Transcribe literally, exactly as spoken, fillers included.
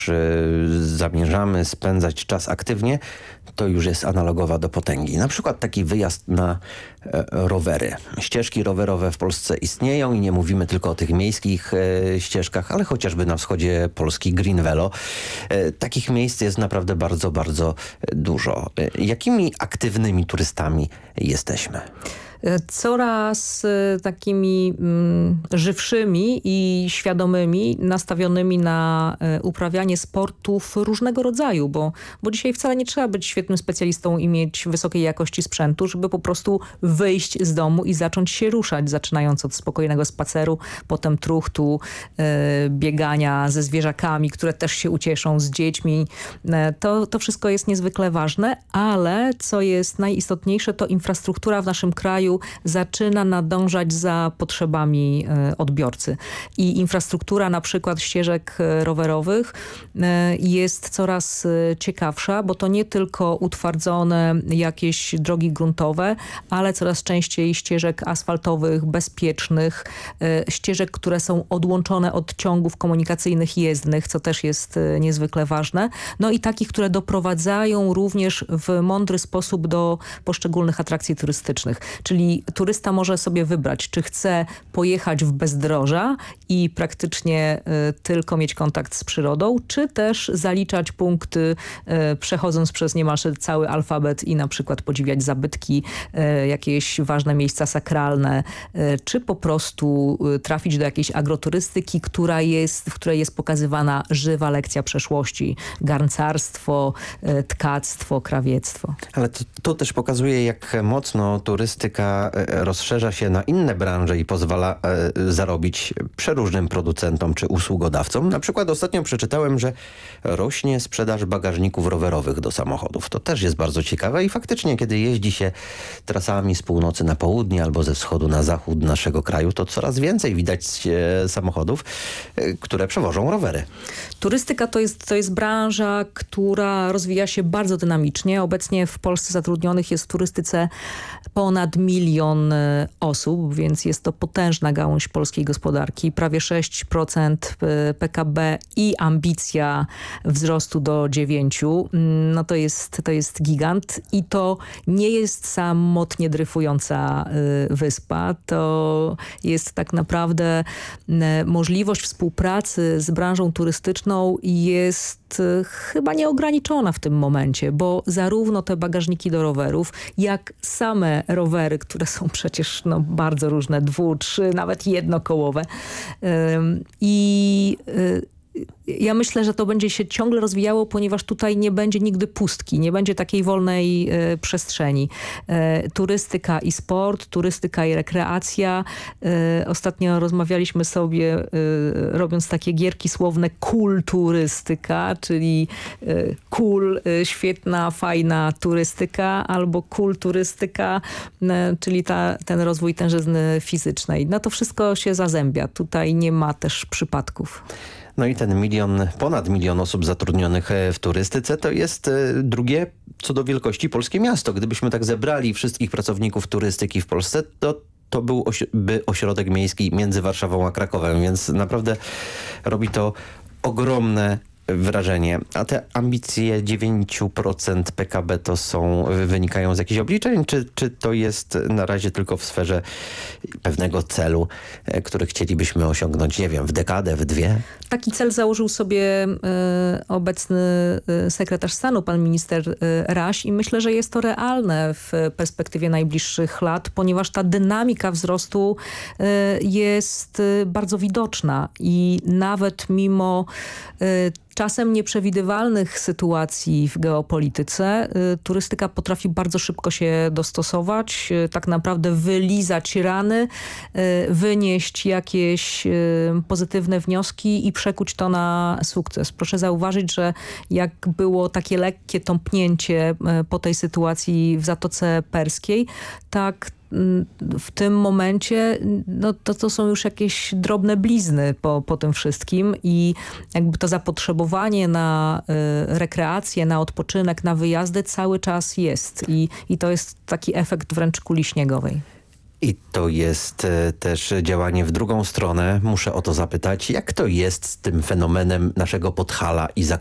zamierzamy spędzać czas aktywnie, to już jest analogowa do potęgi. Na przykład taki wyjazd na e, rowery. Ścieżki rowerowe w Polsce istnieją i nie mówimy tylko o tych miejskich e, ścieżkach, ale chociażby na wschodzie Polski Green Velo. E, takich miejsc jest naprawdę bardzo, bardzo dużo. E, jakimi aktywnymi turystami jesteśmy? Coraz takimi mm, żywszymi i świadomymi, nastawionymi na uprawianie sportów różnego rodzaju, bo, bo dzisiaj wcale nie trzeba być świetnym specjalistą i mieć wysokiej jakości sprzętu, żeby po prostu wyjść z domu i zacząć się ruszać, zaczynając od spokojnego spaceru, potem truchtu, y, biegania ze zwierzakami, które też się ucieszą, z dziećmi. To, to wszystko jest niezwykle ważne, ale co jest najistotniejsze, to infrastruktura w naszym kraju zaczyna nadążać za potrzebami odbiorcy. I infrastruktura na przykład ścieżek rowerowych jest coraz ciekawsza, bo to nie tylko utwardzone jakieś drogi gruntowe, ale coraz częściej ścieżek asfaltowych, bezpiecznych, ścieżek, które są odłączone od ciągów komunikacyjnych jezdnych, co też jest niezwykle ważne. No i takich, które doprowadzają również w mądry sposób do poszczególnych atrakcji turystycznych. Czyli turysta może sobie wybrać, czy chce pojechać w bezdroża i praktycznie y, tylko mieć kontakt z przyrodą, czy też zaliczać punkty, y, przechodząc przez niemalże cały alfabet i na przykład podziwiać zabytki, y, jakieś ważne miejsca sakralne, y, czy po prostu y, trafić do jakiejś agroturystyki, która jest, w której jest pokazywana żywa lekcja przeszłości, garncarstwo, y, tkactwo, krawiectwo. Ale to, to też pokazuje, jak mocno turystyka rozszerza się na inne branże i pozwala e, zarobić przeróżnym producentom czy usługodawcom. Na przykład ostatnio przeczytałem, że rośnie sprzedaż bagażników rowerowych do samochodów. To też jest bardzo ciekawe i faktycznie, kiedy jeździ się trasami z północy na południe albo ze wschodu na zachód naszego kraju, to coraz więcej widać e, samochodów, e, które przewożą rowery. Turystyka to jest, to jest branża, która rozwija się bardzo dynamicznie. Obecnie w Polsce zatrudnionych jest w turystyce ponad milion osób, więc jest to potężna gałąź polskiej gospodarki. Prawie sześć procent P K B i ambicja wzrostu do dziewięciu procent. No to jest, to jest gigant i to nie jest samotnie dryfująca wyspa. To jest tak naprawdę możliwość współpracy z branżą turystyczną jest chyba nieograniczona w tym momencie, bo zarówno te bagażniki do rowerów, jak same rowery, które są przecież no, bardzo różne, dwu, trzy, nawet jednokołowe. I ja myślę, że to będzie się ciągle rozwijało, ponieważ tutaj nie będzie nigdy pustki, nie będzie takiej wolnej e, przestrzeni. E, turystyka i sport, turystyka i rekreacja. E, ostatnio rozmawialiśmy sobie, e, robiąc takie gierki słowne, kulturystyka, czyli e, cool, e, świetna, fajna turystyka, albo kulturystyka, e, czyli ta, ten rozwój tężyzny fizycznej. No to wszystko się zazębia. Tutaj nie ma też przypadków. No i ten milion, ponad milion osób zatrudnionych w turystyce to jest drugie co do wielkości polskie miasto. Gdybyśmy tak zebrali wszystkich pracowników turystyki w Polsce, to to byłby ośrodek miejski między Warszawą a Krakowem, więc naprawdę robi to ogromne wrażenie. A te ambicje dziewięć procent P K B to są, wynikają z jakichś obliczeń, czy, czy to jest na razie tylko w sferze pewnego celu, który chcielibyśmy osiągnąć, nie wiem, w dekadę, w dwie? Taki cel założył sobie y, obecny y, sekretarz stanu, pan minister y, Raś i myślę, że jest to realne w perspektywie najbliższych lat, ponieważ ta dynamika wzrostu y, jest y, bardzo widoczna i nawet mimo y, czasem nieprzewidywalnych sytuacji w geopolityce y, turystyka potrafi bardzo szybko się dostosować, y, tak naprawdę wylizać rany, y, wynieść jakieś y, pozytywne wnioski i przekuć to na sukces. Proszę zauważyć, że jak było takie lekkie tąpnięcie y, po tej sytuacji w Zatoce Perskiej, tak w tym momencie no to, to są już jakieś drobne blizny po, po tym wszystkim i jakby to zapotrzebowanie na y, rekreację, na odpoczynek, na wyjazdy cały czas jest i, i to jest taki efekt wręcz kuli śniegowej. I to jest e, też działanie w drugą stronę. Muszę o to zapytać, jak to jest z tym fenomenem naszego Podhala i